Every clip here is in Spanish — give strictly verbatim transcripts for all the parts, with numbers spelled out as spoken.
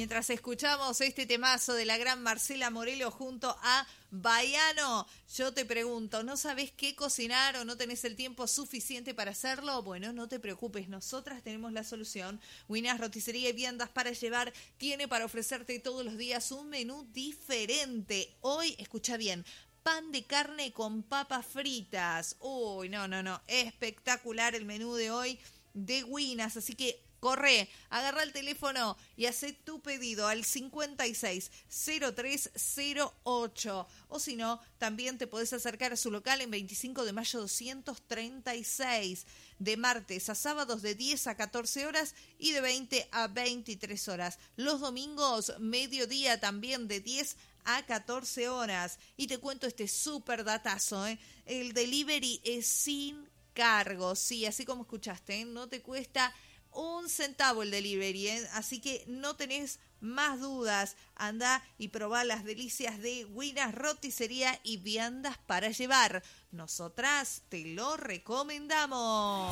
mientras escuchamos este temazo de la gran Marcela Morelo junto a Baiano, yo te pregunto, ¿no sabés qué cocinar o no tenés el tiempo suficiente para hacerlo? Bueno, no te preocupes, nosotras tenemos la solución. Winas Roticería y Viandas para Llevar tiene para ofrecerte todos los días un menú diferente. Hoy, escucha bien, pan de carne con papas fritas. Uy, no, no, no, espectacular el menú de hoy de Winas, así que corre, agarra el teléfono y hacé tu pedido al cincuenta y seis cero tres cero ocho. O si no, también te podés acercar a su local en veinticinco de mayo doscientos treinta y seis. De martes a sábados de diez a catorce horas y de veinte a veintitrés horas. Los domingos, mediodía también de diez a catorce horas. Y te cuento este súper datazo, ¿eh? El delivery es sin cargo. Sí, así como escuchaste, ¿eh? No te cuesta un centavo el delivery, ¿eh? Así que no tenés más dudas. Anda y probá las delicias de Winas Roticería y Viandas para Llevar. Nosotras te lo recomendamos.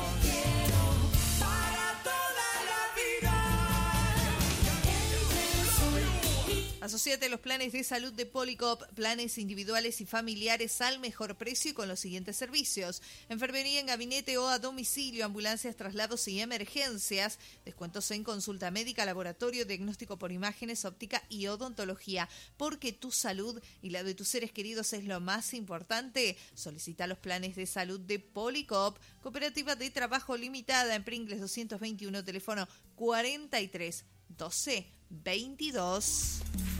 Asociate a los planes de salud de Policop, planes individuales y familiares al mejor precio y con los siguientes servicios: enfermería en gabinete o a domicilio, ambulancias, traslados y emergencias, descuentos en consulta médica, laboratorio, diagnóstico por imágenes, óptica y odontología. Porque tu salud y la de tus seres queridos es lo más importante. Solicita los planes de salud de Policop, cooperativa de trabajo limitada en Pringles doscientos veintiuno, teléfono cuarenta y tres doce veintidós.